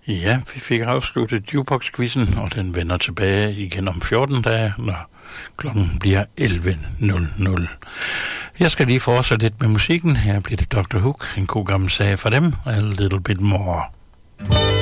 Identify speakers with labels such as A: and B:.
A: Ja, vi fik afsluttet Jukebox-quizzen, og den vender tilbage igen om 14 dage, når klokken bliver 11.00. Jeg skal lige fortsætte lidt med musikken. Her bliver det Dr. Hook, en god gammel sag for dem, A Little Bit More.